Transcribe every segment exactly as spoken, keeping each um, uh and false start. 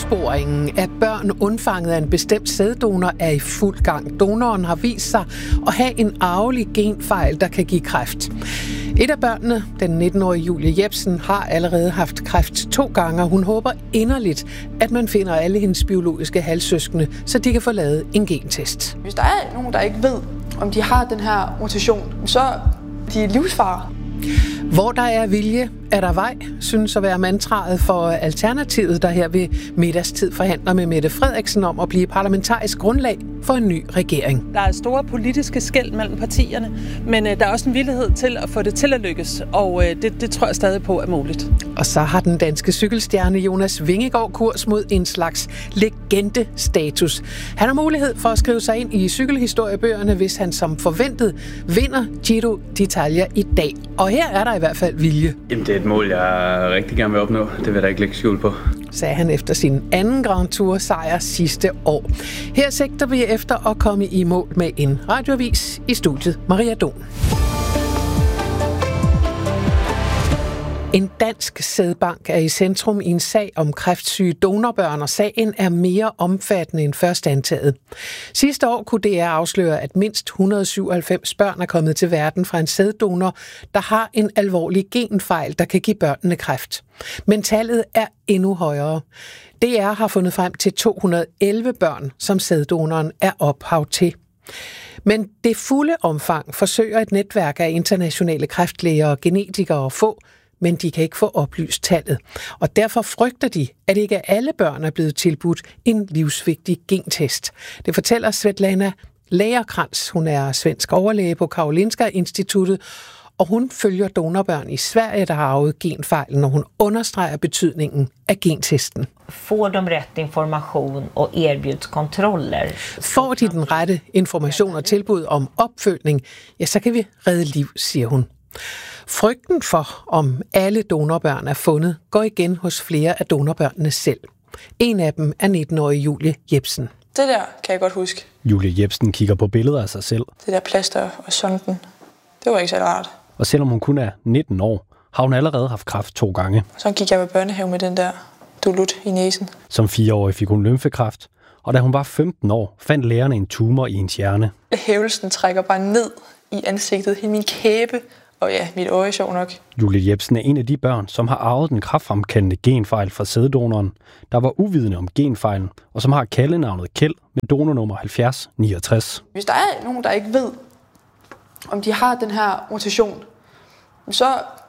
Opsporingen af børn undfanget af en bestemt sæddonor er i fuld gang. Donoren har vist sig at have en arvelig genfejl, der kan give kræft. Et af børnene, den nitten-årige Julie Jepsen, har allerede haft kræft to gange, og hun håber inderligt, at man finder alle hendes biologiske halvsøskende, så de kan få lavet en gentest. Hvis der er nogen, der ikke ved, om de har den her mutation, så er de livsfare. Hvor der er vilje, er der vej, synes at være mantraet for Alternativet, der her ved middagstid forhandler med Mette Frederiksen om at blive parlamentarisk grundlag for en ny regering. Der er store politiske skel mellem partierne, men øh, der er også en villighed til at få det til at lykkes, og øh, det, det tror jeg stadig på er muligt. Og så har den danske cykelstjerne Jonas Vingegaard kurs mod en slags legendestatus. Han har mulighed for at skrive sig ind i cykelhistoriebøgerne, hvis han som forventet vinder Giro d'Italia i dag. Og her er der i hvert fald vilje. Jamen, det er et mål, jeg rigtig gerne vil opnå. Det vil jeg da ikke lægge skjul på, sagde han efter sin anden Grand Tour sejr sidste år. Her sigter vi efter at komme i mål med en radioavis. I studiet Maria Don. En dansk sædbank er i centrum i en sag om kræftsyge donorbørn, og sagen er mere omfattende end først antaget. Sidste år kunne D R afsløre, at mindst et hundrede og syvoghalvfems børn er kommet til verden fra en sæddonor, der har en alvorlig genfejl, der kan give børnene kræft. Men tallet er endnu højere. D R har fundet frem til to hundrede og elleve børn, som sæddonoren er ophav til. Men det fulde omfang forsøger et netværk af internationale kræftlæger og genetikere at få, men de kan ikke få oplyst tallet. Og derfor frygter de, at ikke alle børn er blevet tilbudt en livsvigtig gentest. Det fortæller Svetlana Lagerkrantz. Hun er svensk overlæge på Karolinska Instituttet, og hun følger donorbørn i Sverige, der har arvet genfejlen, og hun understreger betydningen af gentesten. Får de ret information og erbjuds kontroller? Får de den rette information og tilbud om opfølgning, ja, så kan vi redde liv, siger hun. Frygten for, om alle donorbørn er fundet, går igen hos flere af donorbørnene selv. En af dem er nitten-årige Julie Jepsen. Det der kan jeg godt huske. Julie Jepsen kigger på billeder af sig selv. Det der plaster og sonden, det var ikke så rart. Og selvom hun kun er nitten år, har hun allerede haft kræft to gange. Så gik jeg på børnehave med den der dulut i næsen. Som fireårig fik hun lymfekræft, og da hun var femten år, fandt lægerne en tumor i hendes hjerne. Hævelsen trækker bare ned i ansigtet, hele min kæbe. Og ja, mit øje er sjov nok. Julie Jepsen er en af de børn, som har arvet den kræftfremkaldende genfejl fra sæddonoren, der var uvidende om genfejlen, og som har kaldenavnet Kjeld med donornummer halvfjerds niogtres. Hvis der er nogen, der ikke ved, om de har den her mutation, så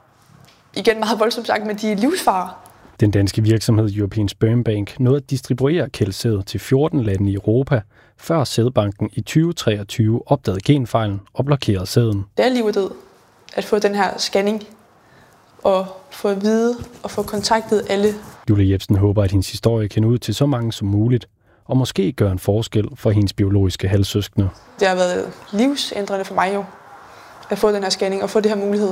igen meget voldsomt sagt, men de er livsfare. Den danske virksomhed European Sperm Bank nåede at distribuere kældsæd til fjorten lande i Europa, før sædbanken i tyve treogtyve opdagede genfejlen og blokerede sæden. Det er liv og død at få den her scanning og få at vide og få kontaktet alle. Julie Jepsen håber, at hendes historie kan nå ud til så mange som muligt, og måske gøre en forskel for hendes biologiske halvsøskende. Det har været livsændrende for mig jo, at få den her scanning og få det her mulighed.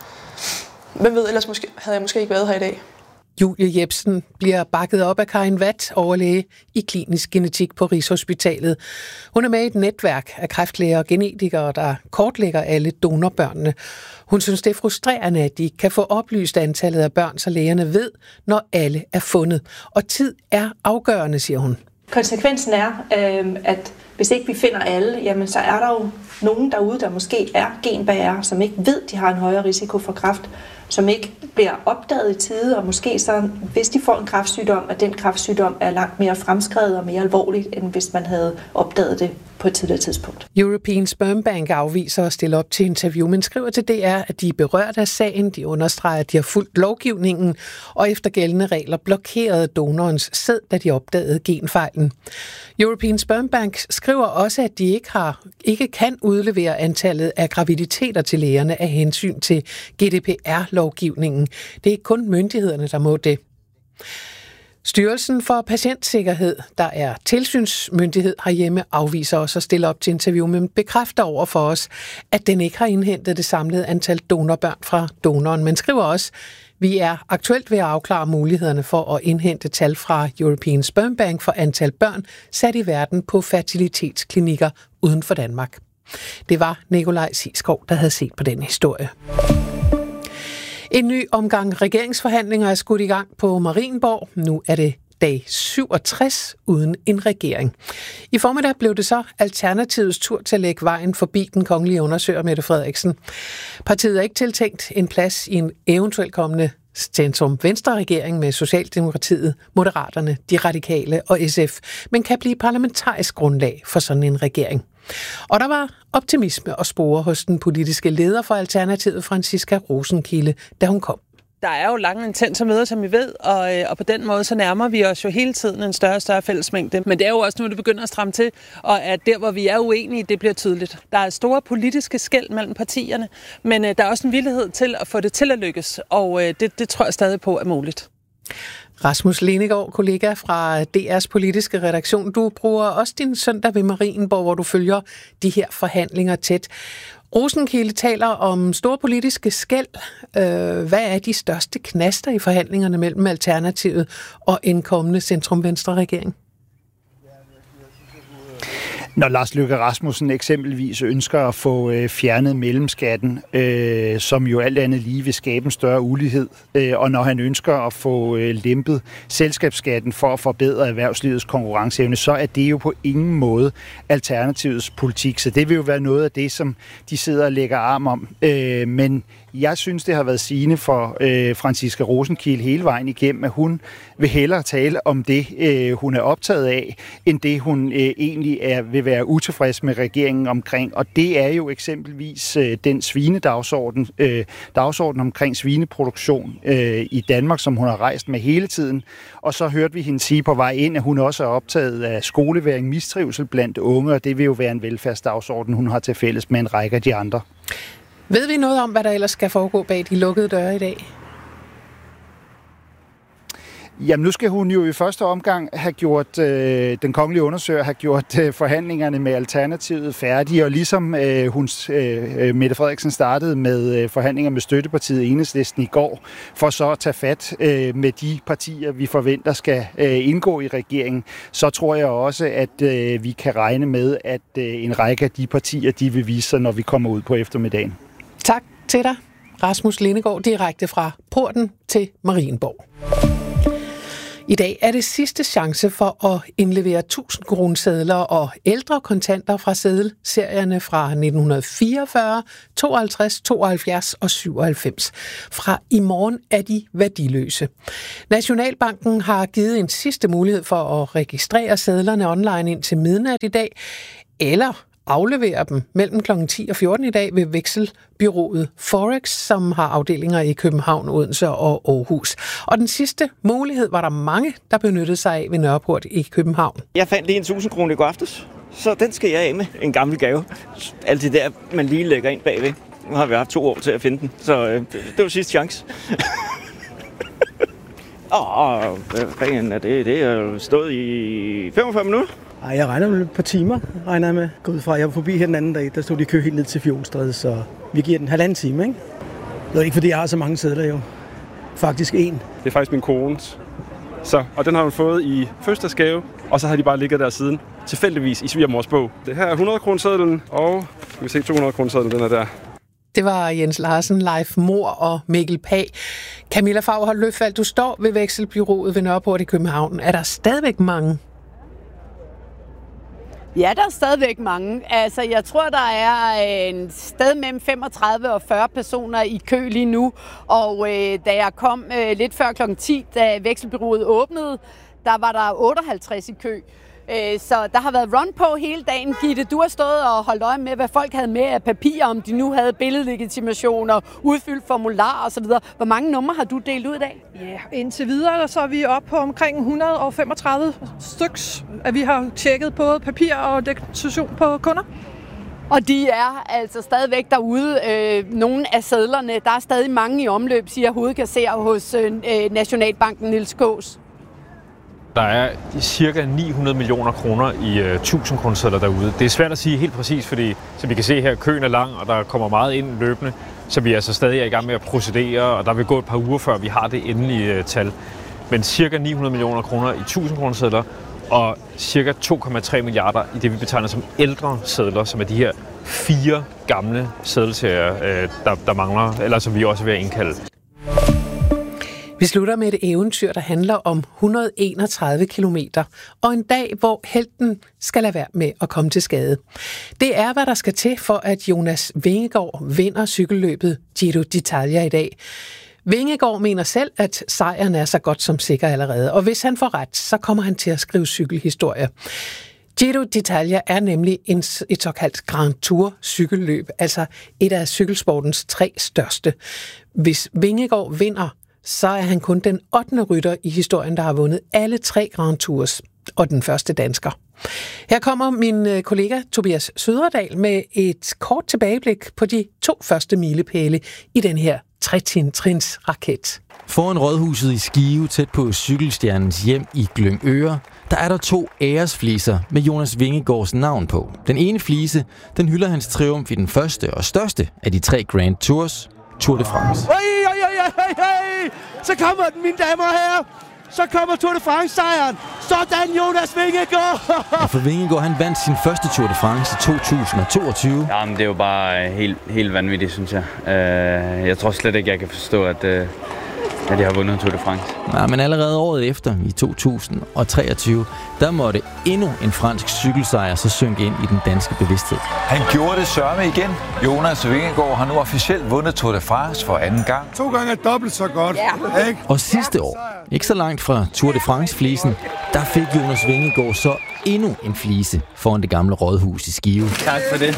Hvem ved, ellers måske, havde jeg måske ikke været her i dag. Julie Jepsen bliver bakket op af Karin Watt, overlæge i klinisk genetik på Rigshospitalet. Hun er med i et netværk af kræftlæger og genetikere, der kortlægger alle donorbørnene. Hun synes, det er frustrerende, at de kan få oplyst antallet af børn, så lægerne ved, når alle er fundet. Og tid er afgørende, siger hun. Konsekvensen er, øh, at hvis ikke vi finder alle, jamen så er der jo nogen derude, der måske er genbærere, som ikke ved, de har en højere risiko for kræft, som ikke bliver opdaget i tide, og måske så, hvis de får en kræftsygdom, at den kræftsygdom er langt mere fremskredet og mere alvorligt, end hvis man havde opdaget det på et tidligere tidspunkt. European Sperm Bank afviser at stille op til interview, men skriver til D R, at de er berørt af sagen. De understreger, at de har fulgt lovgivningen, og efter gældende regler blokerede donorens sæd, da de opdagede genfejlen. European Sperm Bank skriver også, at de ikke, har, ikke kan udlevere antallet af graviditeter til lægerne af hensyn til G D P R-lovgivningen. Det er ikke kun myndighederne, der må det. Styrelsen for Patientsikkerhed, der er tilsynsmyndighed herhjemme, afviser også at stille op til interview, men bekræfter over for os, at den ikke har indhentet det samlede antal donorbørn fra donoren. Men skriver også, vi er aktuelt ved at afklare mulighederne for at indhente tal fra European Sperm Bank for antal børn sat i verden på fertilitetsklinikker uden for Danmark. Det var Nikolaj Siskov, der havde set på den historie. En ny omgang regeringsforhandlinger er skudt i gang på Marienborg. Nu er det dag syvogtres uden en regering. I formiddag blev det så Alternativets tur til at lægge vejen forbi den kongelige undersøger Mette Frederiksen. Partiet er ikke tiltænkt en plads i en eventuelt kommende centrum-venstre-regering med Socialdemokratiet, Moderaterne, De Radikale og S F, men kan blive parlamentarisk grundlag for sådan en regering. Og der var optimisme og spore hos den politiske leder for Alternativet, Franciska Rosenkilde, da hun kom. Der er jo lange intense møder, som vi ved, og, og på den måde så nærmer vi os jo hele tiden en større og større fællesmængde. Men det er jo også nu, det begynder at stramme til, og at der, hvor vi er uenige, det bliver tydeligt. Der er store politiske skel mellem partierne, men der er også en villighed til at få det til at lykkes, og det, det tror jeg stadig på er muligt. Rasmus Lenegaard, kollega fra D R's politiske redaktion. Du bruger også din søndag ved Marienborg, hvor du følger de her forhandlinger tæt. Rosenkilde taler om store politiske skel. Hvad er de største knaster i forhandlingerne mellem Alternativet og en kommende centrum-venstre-regering? Når Lars Løkke Rasmussen eksempelvis ønsker at få øh, fjernet mellemskatten, øh, som jo alt andet lige vil skabe en større ulighed, øh, og når han ønsker at få øh, lempet selskabsskatten for at forbedre erhvervslivets konkurrenceevne, så er det jo på ingen måde Alternativets politik. Så det vil jo være noget af det, som de sidder og lægger arm om. Øh, men jeg synes, det har været sigende for øh, Franciska Rosenkilde hele vejen igennem, at hun vil hellere tale om det, øh, hun er optaget af, end det, hun øh, egentlig er, vil være utilfreds med regeringen omkring. Og det er jo eksempelvis øh, den svinedagsorden, øh, dagsorden omkring svineproduktion øh, i Danmark, som hun har rejst med hele tiden. Og så hørte vi hende sige på vej ind, at hun også er optaget af skoleværing, mistrivsel blandt unge, og det vil jo være en velfærdsdagsorden, hun har til fælles med en række af de andre. Ved vi noget om, hvad der ellers skal foregå bag de lukkede døre i dag? Jamen nu skal hun jo i første omgang have gjort, øh, den kongelige undersøger har gjort øh, forhandlingerne med Alternativet færdige, og ligesom øh, hun, øh, Mette Frederiksen startede med øh, forhandlinger med støttepartiet Enhedslisten i går, for så at tage fat øh, med de partier, vi forventer skal øh, indgå i regeringen, så tror jeg også, at øh, vi kan regne med, at øh, en række af de partier, de vil vise sig, når vi kommer ud på eftermiddagen. Tak til dig, Rasmus Lenegaard, direkte fra porten til Marienborg. I dag er det sidste chance for at indlevere tusind kronesedler og ældre kontanter fra sedelserierne fra nitten fireogfyrre, tooghalvtreds, tooghalvfjerds og syvoghalvfems. Fra i morgen er de værdiløse. Nationalbanken har givet en sidste mulighed for at registrere sedlerne online indtil midnat i dag, eller aflevere dem mellem klokken ti og fjorten i dag ved vekselbyrået Forex, som har afdelinger i København, Odense og Aarhus. Og den sidste mulighed var der mange, der benyttede sig af ved Nørreport i København. Jeg fandt lige en tusind kroner i går aftes, så den skal jeg af med. En gammel gave. Alt det der, man lige lægger ind bagved. Nu har vi haft to år til at finde den, så øh, det var sidste chance. Åh, oh, hvad fanden er det? Det er stået i femogfyrre minutter. Ej, jeg regner med et par timer, regner jeg med. Gå ud fra, jeg var forbi her den anden dag, der stod de i kø helt ned til Fjolstræde, så vi giver den halvanden time, ikke? Det er ikke, fordi jeg har så mange sædler jo. Faktisk en. Det er faktisk min kones. Så, og den har hun fået i fødselsdagsgave, og så har de bare ligget der siden, tilfældigvis i svigermors bog. Det her er hundrede kronesedlen, og skal vi se to hundrede kronesedlen, den er der. Det var Jens Larsen, Leif Mor og Mikkel Pag. Camilla Fagerholt Løfald, du står ved vekselbyrået ved Nørreport i København. Er der stadigvæk mange? Ja, der er stadigvæk mange. Altså, jeg tror, der er en sted mellem femogtredive og fyrre personer i kø lige nu. Og øh, da jeg kom øh, lidt før klokken ti, da vekselbyrået åbnede, der var der otteoghalvtreds i kø. Øh, så der har været run på hele dagen. Gitte, du har stået og holdt øje med, hvad folk havde med af papirer, om de nu havde billedlegitimationer, udfyldt formularer osv. Hvor mange numre har du delt ud i dag? Ja, indtil videre så er vi oppe på omkring et hundrede og femogtredive styks, at vi har tjekket både papir og deklaration på kunder. Og de er altså stadigvæk derude. Øh, nogle af sedlerne, der er stadig mange i omløb, siger hovedkasser hos øh, Nationalbanken Niels Kaas. Der er cirka ni hundrede millioner kroner i uh, tusind kronesedler derude. Det er svært at sige helt præcis, fordi som vi kan se her, køen er lang, og der kommer meget ind løbende, så vi er altså stadig er i gang med at procedere, og der vil gå et par uger, før vi har det endelige uh, tal. Men cirka ni hundrede millioner kroner i tusind kronesedler, og cirka to komma tre milliarder i det, vi betegner som ældre sedler, som er de her fire gamle sedelserier, uh, der, der mangler, eller som vi også er ved at indkalde. Vi slutter med et eventyr, der handler om et hundrede og enogtredive kilometer, og en dag, hvor helten skal lade være med at komme til skade. Det er, hvad der skal til for, at Jonas Vingegaard vinder cykelløbet Giro d'Italia i dag. Vingegaard mener selv, at sejren er så godt som sikker allerede, og hvis han får ret, så kommer han til at skrive cykelhistorie. Giro d'Italia er nemlig en, et såkaldt Grand Tour cykelløb, altså et af cykelsportens tre største. Hvis Vingegaard vinder, så er han kun den ottende rytter i historien, der har vundet alle tre Grand Tours, og den første dansker. Her kommer min kollega Tobias Søderdal med et kort tilbageblik på de to første milepæle i den her tre-trins raket. Foran rådhuset i Skive, tæt på cykelstjernens hjem i Glyngøre, der er der to æresfliser med Jonas Vingegaards navn på. Den ene flise, den hylder hans triumf i den første og største af de tre Grand Tours, Tour de France. Ej, ej, ej, ej, ej. Så kommer den, mine damer og herrer. Så kommer Tour de France-sejren. Sådan, Jonas Vingegaard. Og for Vingegaard, han vandt sin første Tour de France i to tusind og toogtyve. Jamen, det er jo bare helt, helt vanvittigt, synes jeg. Jeg tror slet ikke, jeg kan forstå, at, at jeg har vundet Tour de France. Nej, men allerede året efter, i to tusind og treogtyve, der måtte endnu en fransk cykelsejr så synke ind i den danske bevidsthed. Han gjorde det sørme igen. Jonas Vingegaard har nu officielt vundet Tour de France for anden gang. To gange dobbelt så godt. Ja. Ikke? Og sidste år, ikke så langt fra Tour de France-flisen, der fik Jonas Vingegaard så endnu en flise foran det gamle rådhus i Skive. Tak for det.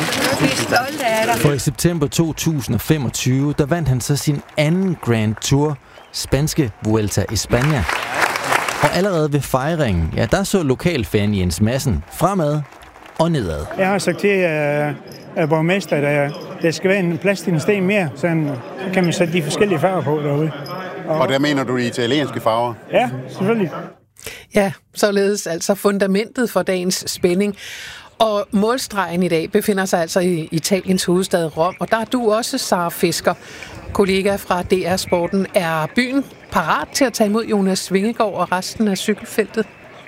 For i september to tusind og femogtyve, der vandt han så sin anden Grand Tour, spanske Vuelta a España. Og allerede ved fejringen, ja, der så lokalfan Jens Madsen fremad og nedad. Jeg har sagt til uh, borgmester, at der, der skal være en plads til en sten mere, så kan man sætte de forskellige farver på derude. Og, og der mener du de italienske farver? Ja, selvfølgelig. Ja, således altså fundamentet for dagens spænding. Og målstregen i dag befinder sig altså i Italiens hovedstad Rom, og der er du også, Sara Fisker, kollega fra D R Sporten. Er byen parat til at tage imod Jonas Vingegaard og resten af cykelfeltet?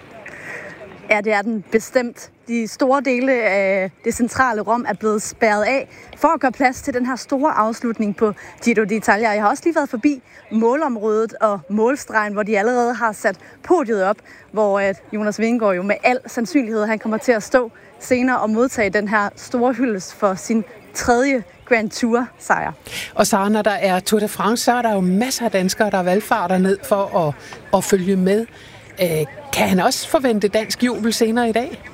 Ja, det er den bestemt. De store dele af det centrale Rom er blevet spærret af for at gøre plads til den her store afslutning på Giro d'Italia. Jeg har også lige været forbi målområdet og målstregen, hvor de allerede har sat podiet op, hvor Jonas Vingegaard jo med al sandsynlighed han kommer til at stå senere og modtage den her store hyldest for sin tredje Grand Tour-sejr. Og så når der er Tour de France, så er der jo masser af danskere, der valgfarter ned for at, at følge med. Kan han også forvente dansk jubel senere i dag?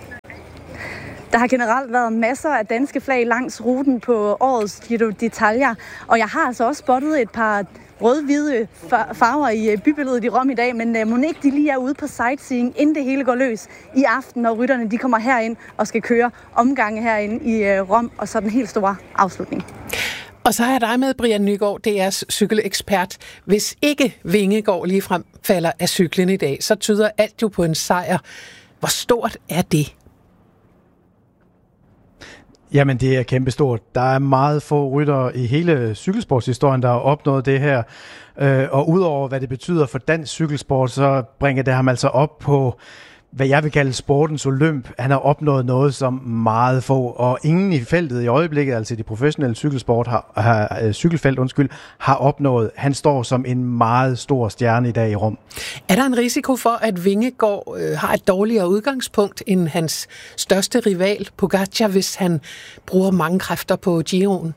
Der har generelt været masser af danske flag langs ruten på årets Giro d'Italia, og jeg har altså også spottet et par rød-hvide farver i bybilledet i Rom i dag, men må ikke de lige er ude på sightseeing, inden det hele går løs i aften, når rytterne de kommer herind og skal køre omgange herinde i Rom, og så den helt store afslutning. Og så har jeg dig med, Brian Nygaard, D R's cykelekspert. Hvis ikke Vingegaard ligefrem falder af cyklen i dag, så tyder alt jo på en sejr. Hvor stort er det? Jamen, det er kæmpestort. Der er meget få ryttere i hele cykelsportshistorien, der har opnået det her. Og udover hvad det betyder for dansk cykelsport, så bringer det ham altså op på, hvad jeg vil kalde sportens olymp. Han har opnået noget, som meget få, og ingen i feltet i øjeblikket, altså de professionelle cykelsport, har, har, cykelfelt, undskyld, har opnået. Han står som en meget stor stjerne i dag i Rom. Er der en risiko for, at Vingegaard øh, har et dårligere udgangspunkt end hans største rival, Pogačar, hvis han bruger mange kræfter på Giroen?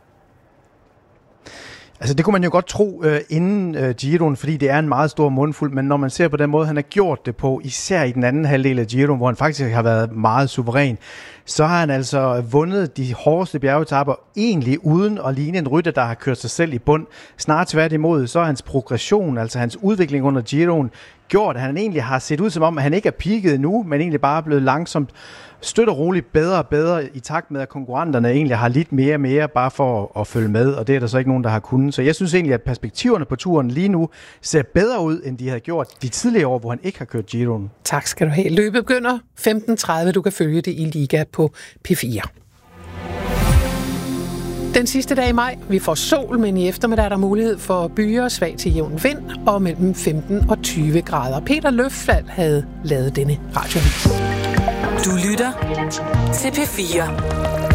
Altså det kunne man jo godt tro øh, inden øh, Giroen, fordi det er en meget stor mundfuld, men når man ser på den måde, han har gjort det på, især i den anden halvdel af Giroen, hvor han faktisk har været meget suveræn, så har han altså vundet de hårdeste bjergetapper egentlig uden at ligne en rytter, der har kørt sig selv i bund. Snart tværtimod, så er hans progression, altså hans udvikling under Giroen, gjort, at han egentlig har set ud som om, at han ikke er peaket endnu, men egentlig bare er blevet langsomt støt og roligt bedre og bedre i takt med, at konkurrenterne egentlig har lidt mere og mere bare for at følge med, og det er der så ikke nogen, der har kunnet. Så jeg synes egentlig, at perspektiverne på turen lige nu ser bedre ud, end de havde gjort de tidligere år, hvor han ikke har kørt Giroen. Tak skal du have. Løbet begynder femten tredive. Du kan følge det i Liga på P fire. Den sidste dag i maj, vi får sol, men i eftermiddag er der mulighed for byer, svag til jævn vind og mellem femten og tyve grader. Peter Løffald havde lavet denne radioavis. Du lytter til P fire.